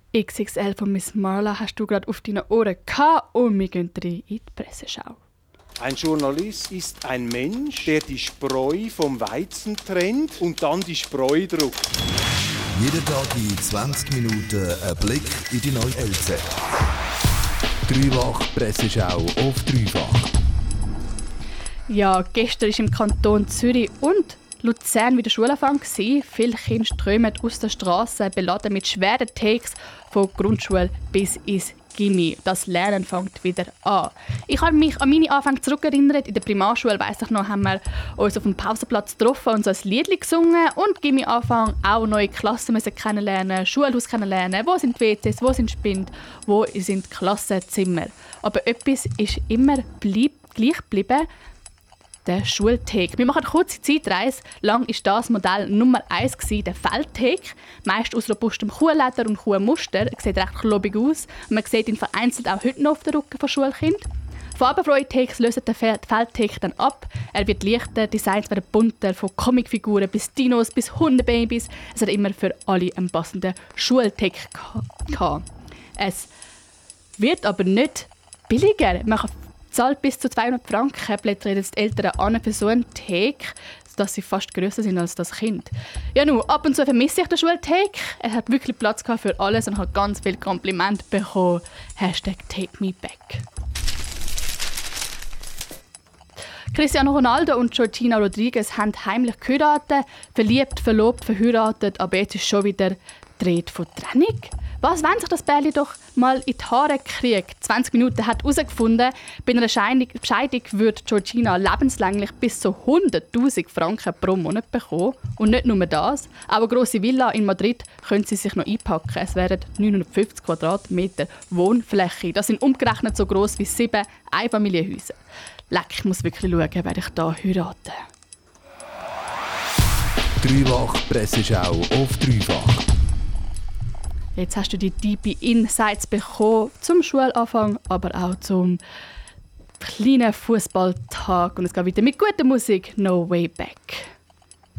XXL von Miss Marla hast du gerade auf deinen Ohren gehabt und wir gehen rein in die Presseschau. Ein Journalist ist ein Mensch, der die Spreu vom Weizen trennt und dann die Spreu druckt. Jeden Tag in 20 Minuten ein Blick in die neue LZ. Dreifach Presseschau auf Dreifach. Ja, gestern war im Kanton Zürich und Luzern wieder Schulanfang. Viele Kinder strömen aus der Straße, beladen mit schweren Takes von Grundschule bis ins Gymi. Das Lernen fängt wieder an. Ich habe mich an meine Anfänge zurückerinnert. In der Primarschule, weiss ich noch, haben wir uns auf dem Pausenplatz getroffen und so ein Liedli gesungen. Und Gymi-Anfang auch neue Klassen müssen kennenlernen, Schulhaus kennenlernen. Wo sind die WCs, wo sind Spind, wo sind die Klassenzimmer. Aber etwas ist immer gleich geblieben. Der Schultake. Wir machen eine kurze Zeitreise. Lang war das Modell Nummer 1 der Feldtake. Meist aus robustem Kuhleder und Kuhmuster. Er sieht recht klobig aus. Und man sieht ihn vereinzelt auch heute noch auf den Rücken von Schulkindern. Farbenfreie Takes lösen den Feldtake dann ab. Er wird leichter, Designs werden bunter, von Comicfiguren bis Dinos bis Hundebabys. Es hat immer für alle einen passenden Schultake gehabt. Es wird aber nicht billiger. Man zahlt bis zu 200 Franken, blättern jetzt die Eltern an für so einen Take, dass sie fast grösser sind als das Kind. Ja, nun, ab und zu vermisse ich den Schultake. Er hat wirklich Platz für alles und hat ganz viele Komplimente bekommen. #TakeMeBack. Cristiano Ronaldo und Georgina Rodriguez haben heimlich geheiratet, verliebt, verlobt, verheiratet, aber jetzt ist schon wieder die Rede von Trennung. Was, wenn sich das Bärli doch mal in die Haare kriegt? 20 Minuten hat herausgefunden, bei einer Scheidung würde Georgina lebenslänglich bis zu 100'000 Franken pro Monat bekommen. Und nicht nur das, auch eine grosse Villa in Madrid können sie sich noch einpacken. Es wären 950 Quadratmeter Wohnfläche. Das sind umgerechnet so gross wie 7 Einfamilienhäuser. Leck, ich muss wirklich schauen, wer ich hier heirate. Dreifach Presseschau auf Dreifach. Jetzt hast du die tiefe Insights bekommen zum Schulanfang, aber auch zum kleinen Fußballtag. Und es geht weiter mit guter Musik. No Way Back.